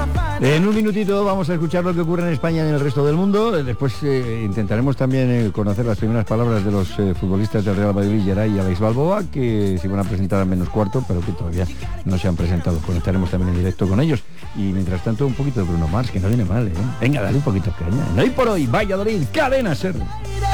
En un minutito vamos a escuchar lo que ocurre en España y en el resto del mundo. Después intentaremos también conocer las primeras palabras de los futbolistas del Real Madrid, Geray y Alex Balboa, que se iban a presentar a menos cuarto, pero que todavía no se han presentado. Conectaremos también en directo con ellos. Y mientras tanto un poquito de Bruno Mars, que no viene mal, ¿eh? Venga, dale un poquito de caña. Hoy por hoy, Valladolid, Cadena Ser.